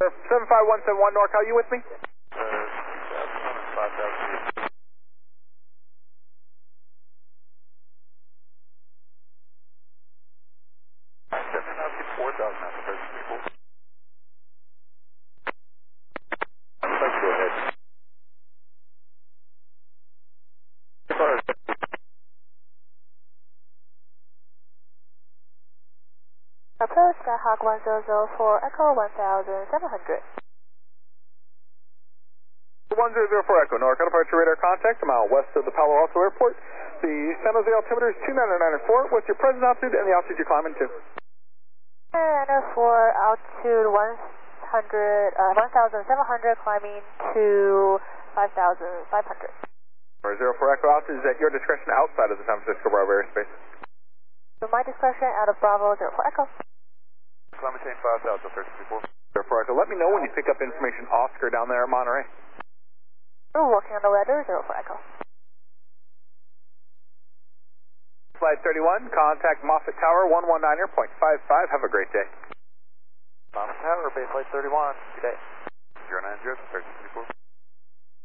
75171 NorCal, you with me? 5,000. Approach Skyhawk 1004 Echo 1700. 1004 Echo, NorCal, departure radar contact a mile west of the Palo Alto Airport. The San Jose altimeter is 299.4. What's your present altitude and the altitude you're climbing to? 904 altitude 1,700, climbing to 5,500. 04 Echo, altitude is at your discretion outside of the San Francisco Bravo airspace. To my discretion, out of Bravo 04 Echo. Climb maintain 5,000, 34. 04 Echo, let me know when you pick up information Oscar down there at Monterey. We're working on the weather, 04 Echo. Flight 31, contact Moffett Tower 119.55. Have a great day. Moffett Tower, base flight 31, good day. 090, 34.